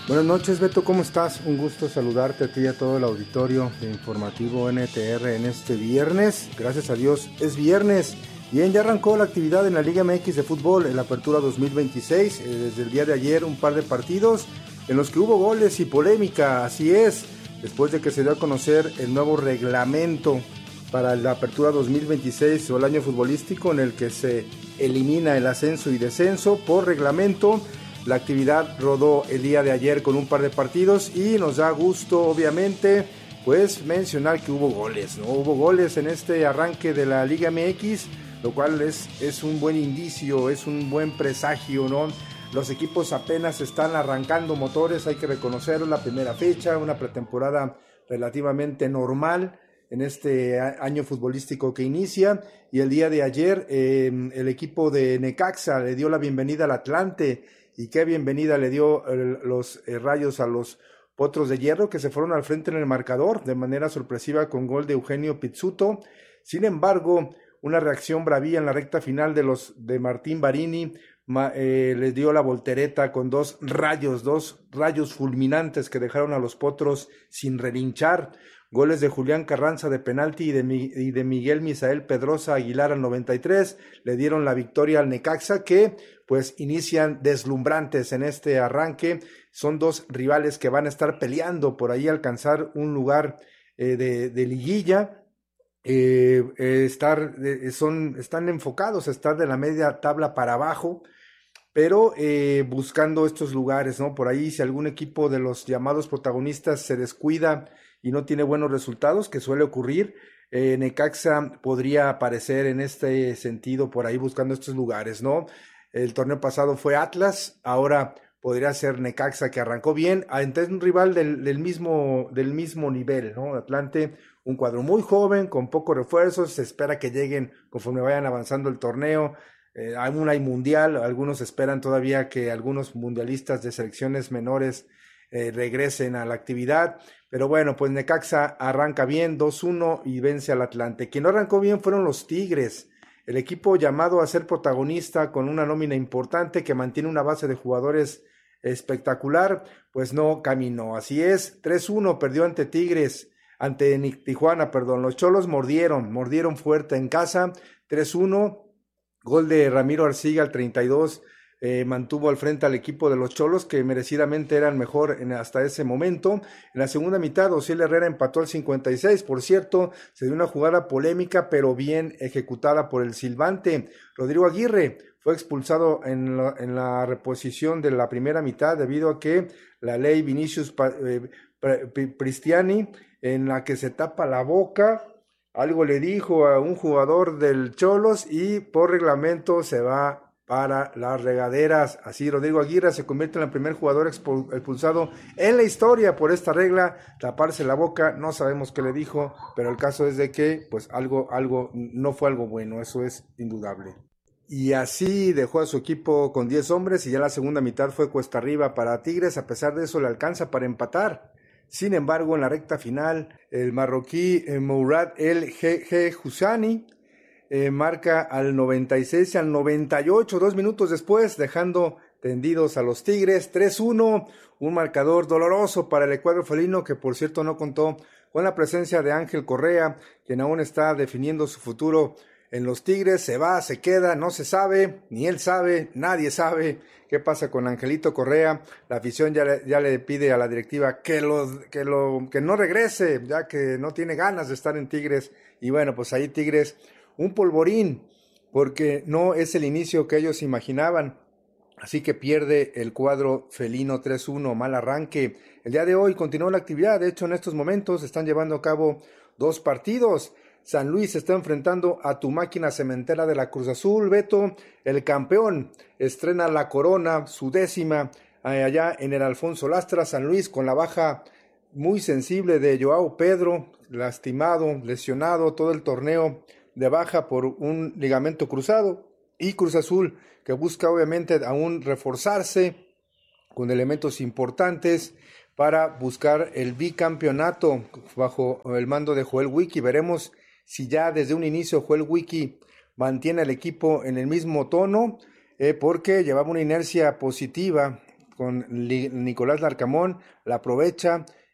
Buenas noches, Beto, ¿cómo estás? Un gusto saludarte a ti y a todo el auditorio de Informativo NTR en este viernes. Gracias a Dios, es viernes. Bien, ya arrancó la actividad en la Liga MX de fútbol en la apertura 2026. Desde el día de ayer un par de partidos en los que hubo goles y polémica, así es. Después de que se dio a conocer el nuevo reglamento para la apertura 2026 o el año futbolístico en el que se elimina el ascenso y descenso por reglamento. La actividad rodó el día de ayer con un par de partidos y nos da gusto, obviamente, pues mencionar que hubo goles, ¿no? Hubo goles en este arranque de la Liga MX, lo cual es un buen indicio, es un buen presagio, ¿no? Los equipos apenas están arrancando motores, hay que reconocerlo, la primera fecha, una pretemporada relativamente normal en este año futbolístico que inicia, y el día de ayer el equipo de Necaxa le dio la bienvenida al Atlante. Y qué bienvenida le dio los Rayos a los Potros de Hierro, que se fueron al frente en el marcador de manera sorpresiva con gol de Eugenio Pizzuto. Sin embargo, una reacción bravía en la recta final de Martín Barini les dio la voltereta con dos rayos fulminantes que dejaron a los Potros sin relinchar. Goles de Julián Carranza de penalti y de Miguel Misael Pedrosa Aguilar al 93 le dieron la victoria al Necaxa, que pues inician deslumbrantes en este arranque. Son dos rivales que van a estar peleando por ahí alcanzar un lugar de liguilla. Están enfocados a estar de la media tabla para abajo, pero buscando estos lugares, ¿no? Por ahí, si algún equipo de los llamados protagonistas se descuida y no tiene buenos resultados, que suele ocurrir, Necaxa podría aparecer en este sentido por ahí buscando estos lugares, ¿no? El torneo pasado fue Atlas, ahora podría ser Necaxa, que arrancó bien, ante un rival del mismo nivel, ¿no? Atlante, un cuadro muy joven, con pocos refuerzos, se espera que lleguen conforme vayan avanzando el torneo. Aún hay mundial, algunos esperan todavía que algunos mundialistas de selecciones menores regresen a la actividad, pero bueno, pues Necaxa arranca bien 2-1 y vence al Atlante. Quien no arrancó bien fueron los Tigres, el equipo llamado a ser protagonista con una nómina importante que mantiene una base de jugadores espectacular, pues no caminó. Así es, 3-1 perdió ante Tijuana, perdón. Los Cholos mordieron fuerte en casa, 3-1. Gol de Ramiro Arcilla al 32, mantuvo al frente al equipo de los Cholos, que merecidamente eran mejor hasta ese momento. En la segunda mitad, Osiel Herrera empató al 56, por cierto, se dio una jugada polémica, pero bien ejecutada por el silbante. Rodrigo Aguirre fue expulsado en la reposición de la primera mitad, debido a que la ley Vinicius Pristiani, en la que se tapa la boca, algo le dijo a un jugador del Cholos y por reglamento se va para las regaderas. Así Rodrigo Aguirre se convierte en el primer jugador expulsado en la historia por esta regla, taparse la boca. No sabemos qué le dijo, pero el caso es de que pues algo no fue algo bueno, eso es indudable. Y así dejó a su equipo con 10 hombres y ya la segunda mitad fue cuesta arriba para Tigres. A pesar de eso le alcanza para empatar. Sin embargo, en la recta final, el marroquí Mourad El Houssani marca al 96 y al 98, 2 minutos después, dejando tendidos a los Tigres. 3-1, un marcador doloroso para el cuadro felino, que por cierto no contó con la presencia de Ángel Correa, quien aún está definiendo su futuro en los Tigres. Se va, se queda, no se sabe, ni él sabe, nadie sabe qué pasa con Angelito Correa. La afición ya le pide a la directiva que no regrese, ya que no tiene ganas de estar en Tigres. Y bueno, pues ahí Tigres, un polvorín, porque no es el inicio que ellos imaginaban. Así que pierde el cuadro felino 3-1, mal arranque. El día de hoy continuó la actividad, de hecho en estos momentos están llevando a cabo 2 partidos. San Luis está enfrentando a tu máquina cementera de la Cruz Azul. Beto, el campeón, estrena la corona, su 10ª, allá en el Alfonso Lastra. San Luis con la baja muy sensible de Joao Pedro, lastimado, lesionado todo el torneo, de baja por un ligamento cruzado. Y Cruz Azul, que busca obviamente aún reforzarse con elementos importantes para buscar el bicampeonato bajo el mando de Joel Wiki. Veremos si ya desde un inicio Joel Wiki mantiene al equipo en el mismo tono, porque llevaba una inercia positiva con Nicolás Larcamón, la aprovecha